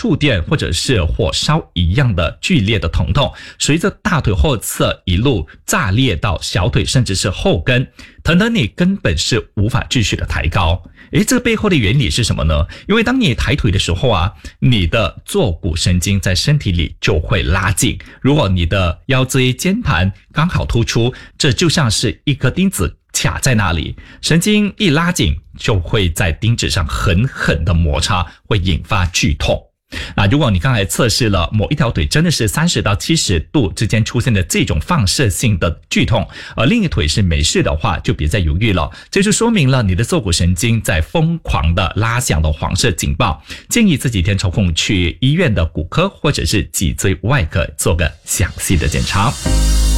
触电或者是火烧一样的剧烈的疼痛，随着大腿后侧一路炸裂到小腿甚至是后跟，疼得你根本是无法继续的抬高。这背后的原理是什么呢？因为当你抬腿的时候啊，你的坐骨神经在身体里就会拉紧，如果你的腰椎间盘刚好突出，这就像是一颗钉子卡在那里，神经一拉紧就会在钉子上狠狠的摩擦，会引发剧痛。那如果你刚才测试了某一条腿真的是30到70度之间出现的这种放射性的剧痛，而另一腿是没事的话，就别再犹豫了，这就说明了你的坐骨神经在疯狂的拉响的黄色警报，建议这几天抽空去医院的骨科或者是脊椎外科做个详细的检查。